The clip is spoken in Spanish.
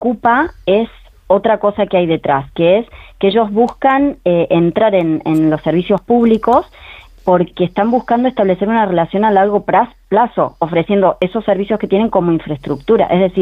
preocupa es otra cosa que hay detrás, que es que ellos buscan entrar en los servicios públicos porque están buscando establecer una relación a largo plazo, ofreciendo esos servicios que tienen como infraestructura. Es decir,